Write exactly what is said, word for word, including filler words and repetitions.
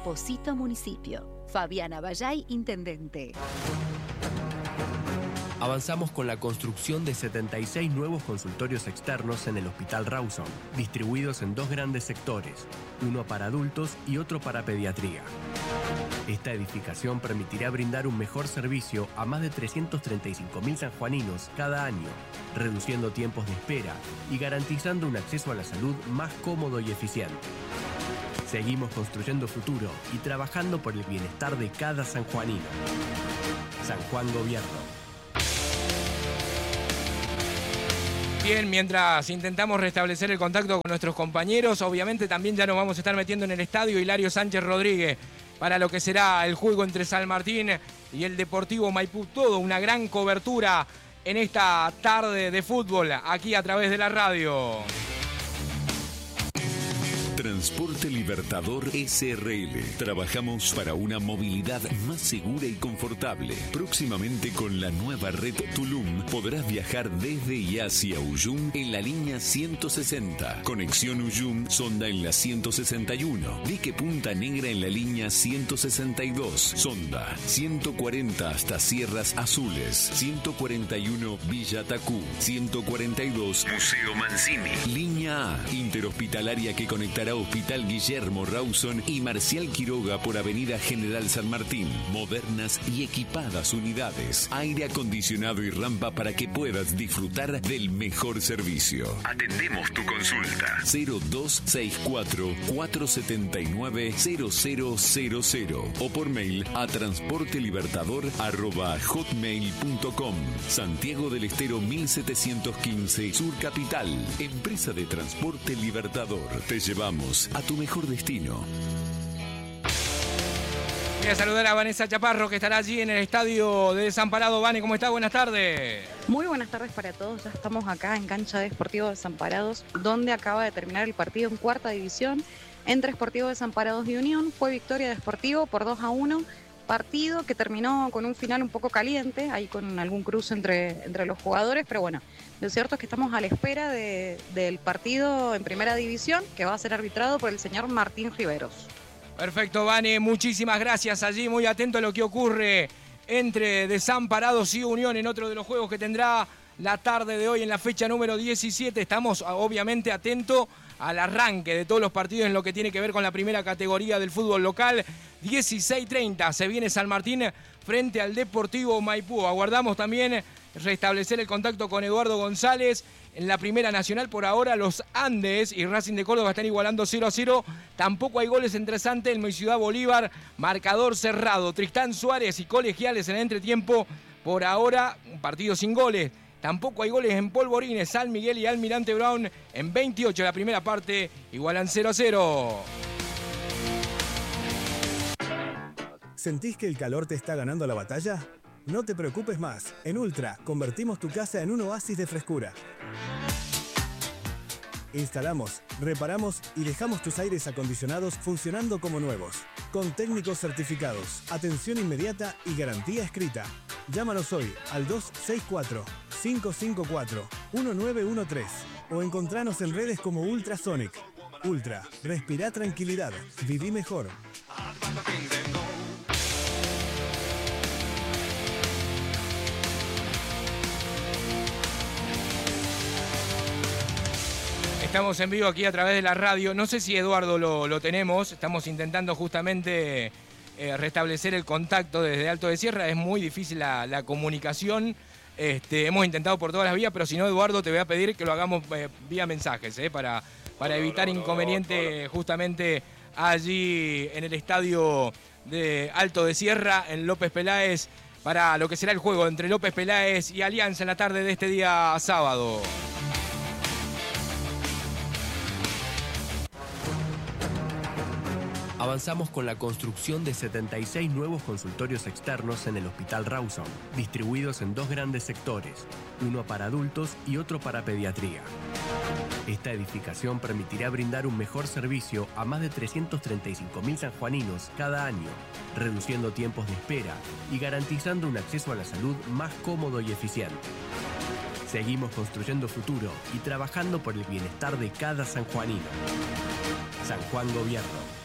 Posito Municipio. Fabiana Vallay, intendente. Avanzamos con la construcción de setenta y seis nuevos consultorios externos en el Hospital Rawson, distribuidos en dos grandes sectores, uno para adultos y otro para pediatría. Esta edificación permitirá brindar un mejor servicio a más de trescientos treinta y cinco mil sanjuaninos cada año, reduciendo tiempos de espera y garantizando un acceso a la salud más cómodo y eficiente. Seguimos construyendo futuro y trabajando por el bienestar de cada sanjuanino. San Juan Gobierno. Bien, mientras intentamos restablecer el contacto con nuestros compañeros, obviamente también ya nos vamos a estar metiendo en el estadio Hilario Sánchez Rodríguez para lo que será el juego entre San Martín y el Deportivo Maipú. Todo una gran cobertura en esta tarde de fútbol aquí a través de la radio. Transporte Libertador S R L. Trabajamos para una movilidad más segura y confortable. Próximamente con la nueva red Tulum podrás viajar desde y hacia Uyum en la línea ciento sesenta. Conexión Uyum Sonda en la ciento sesenta y uno. Dique Punta Negra en la línea ciento sesenta y dos. Sonda ciento cuarenta hasta Sierras Azules. ciento cuarenta y uno Villa Tacú. ciento cuarenta y dos Museo Mancini. Línea A interhospitalaria que conectará Hospital Guillermo Rawson y Marcial Quiroga por Avenida General San Martín. Modernas y equipadas unidades. Aire acondicionado y rampa para que puedas disfrutar del mejor servicio. Atendemos tu consulta. cero dos seis cuatro, cuatro siete nueve, cero cero cero cero o por mail a transportelibertador arroba hotmail punto com. Santiago del Estero mil setecientos quince, Sur Capital. Empresa de Transporte Libertador. Te llevamos a tu mejor destino. Voy a saludar a Vanessa Chaparro, que estará allí en el estadio de Desamparado. Vane, ¿cómo está? Buenas tardes. Muy buenas tardes para todos. Ya estamos acá en cancha de Sportivo Desamparados, donde acaba de terminar el partido en cuarta división entre Sportivo Desamparados y Unión. Fue victoria de Sportivo por dos a uno. Partido que terminó con un final un poco caliente, ahí con algún cruce entre, entre los jugadores, pero bueno, lo cierto es que estamos a la espera de, del partido en primera división, que va a ser arbitrado por el señor Martín Riveros. Perfecto, Vane, muchísimas gracias. Allí muy atento a lo que ocurre entre Desamparados y Unión en otro de los juegos que tendrá la tarde de hoy en la fecha número diecisiete. Estamos obviamente atentos al arranque de todos los partidos en lo que tiene que ver con la primera categoría del fútbol local. dieciséis treinta se viene San Martín frente al Deportivo Maipú. Aguardamos también restablecer el contacto con Eduardo González. En la Primera Nacional por ahora los Andes y Racing de Córdoba están igualando cero a cero. Tampoco hay goles entre San Telmo y Ciudad Bolívar. Marcador cerrado. Tristán Suárez y Colegiales en el entretiempo. Por ahora un partido sin goles. Tampoco hay goles en Polvorines. San Miguel y Almirante Brown en veintiocho de la primera parte igualan cero a cero. ¿Sentís que el calor te está ganando la batalla? No te preocupes más. En Ultra convertimos tu casa en un oasis de frescura. Instalamos, reparamos y dejamos tus aires acondicionados funcionando como nuevos. Con técnicos certificados, atención inmediata y garantía escrita. Llámanos hoy al dos seis cuatro, cinco cinco cuatro, uno nueve uno tres o encontranos en redes como Ultrasonic. Ultra, respira tranquilidad, viví mejor. Estamos en vivo aquí a través de la radio. No sé si Eduardo lo, lo tenemos. Estamos intentando justamente eh, restablecer el contacto desde Alto de Sierra. Es muy difícil la, la comunicación. Este, hemos intentado por todas las vías, pero si no, Eduardo, te voy a pedir que lo hagamos eh, vía mensajes, eh, para, para evitar inconveniente justamente allí en el estadio de Alto de Sierra, en López Peláez, para lo que será el juego entre López Peláez y Alianza en la tarde de este día sábado. Avanzamos con la construcción de setenta y seis nuevos consultorios externos en el Hospital Rawson, distribuidos en dos grandes sectores, uno para adultos y otro para pediatría. Esta edificación permitirá brindar un mejor servicio a más de trescientos treinta y cinco mil sanjuaninos cada año, reduciendo tiempos de espera y garantizando un acceso a la salud más cómodo y eficiente. Seguimos construyendo futuro y trabajando por el bienestar de cada sanjuanino. San Juan Gobierno.